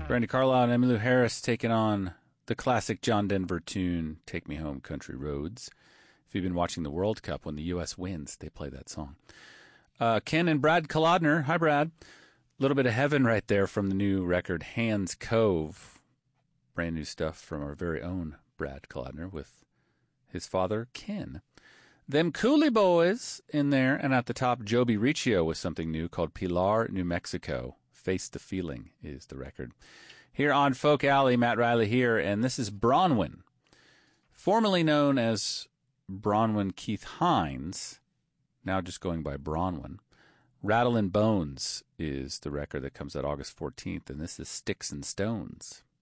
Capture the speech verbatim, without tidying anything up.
Brandi Carlile and Emmylou Harris taking on the classic John Denver tune, Take Me Home, Country Roads. If you've been watching the World Cup, when the U S wins, they play that song. Uh, Ken and Brad Kolodner. Hi, Brad. A little bit of heaven right there from the new record, Hands Cove. Brand new stuff from our very own Brad Kolodner with his father, Ken. Them Cooley Boys in there, and at the top, Joby Riccio with something new called Pilar, New Mexico. Face the Feeling is the record. Here on Folk Alley, Matt Riley here, and this is Bronwyn. Formerly known as Bronwyn Keith Hines, now just going by Bronwyn. Rattle and Bones is the record that comes out August fourteenth, and this is Sticks and Stones.